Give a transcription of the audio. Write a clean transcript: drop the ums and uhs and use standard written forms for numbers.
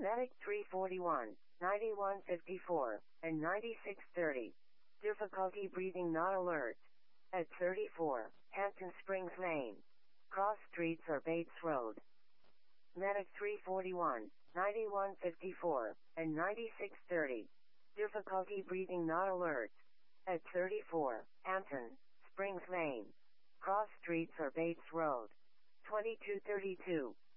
Medic 341, 9154, and 9630. Difficulty breathing not alert. At 34, Hampton Springs, Maine. Cross streets or Bates Road. Medic 341, 9154, and 9630. Difficulty breathing not alert. At 34, Hampton Springs, Maine. Cross streets or Bates Road. 2232.